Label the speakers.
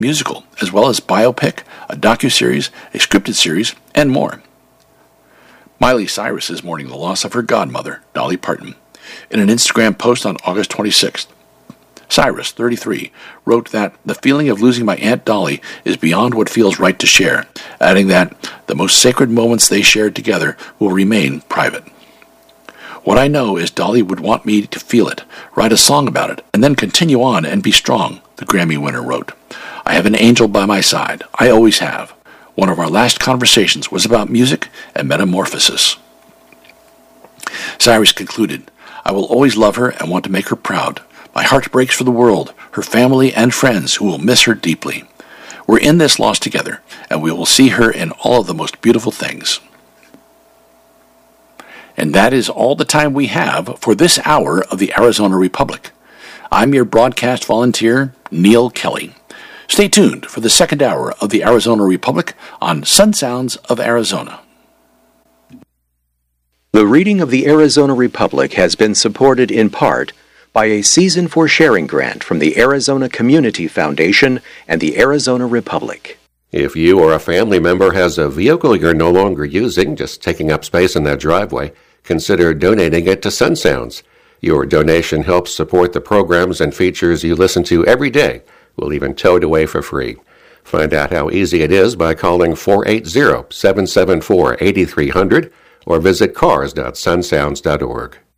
Speaker 1: musical, as well as biopic, a docuseries, a scripted series, and more. Miley Cyrus is mourning the loss of her godmother, Dolly Parton. In an Instagram post on August 26th, Cyrus, 33, wrote that the feeling of losing my Aunt Dolly is beyond what feels right to share, adding that the most sacred moments they shared together will remain private. What I know is Dolly would want me to feel it, write a song about it, and then continue on and be strong, the Grammy winner wrote. I have an angel by my side. I always have. One of our last conversations was about music and metamorphosis. Cyrus concluded, I will always love her and want to make her proud. My heart breaks for the world, her family and friends who will miss her deeply. We're in this loss together, and we will see her in all of the most beautiful things. And that is all the time we have for this hour of the Arizona Republic. I'm your broadcast volunteer, Neil Kelly. Stay tuned for the second hour of the Arizona Republic on Sun Sounds of Arizona.
Speaker 2: The reading of the Arizona Republic has been supported in part by a Season for Sharing grant from the Arizona Community Foundation and the Arizona Republic.
Speaker 3: If you or a family member has a vehicle you're no longer using, just taking up space in that driveway, consider donating it to Sun Sounds. Your donation helps support the programs and features you listen to every day. We'll even tow it away for free. Find out how easy it is by calling 480-774-8300 or visit cars.sunsounds.org.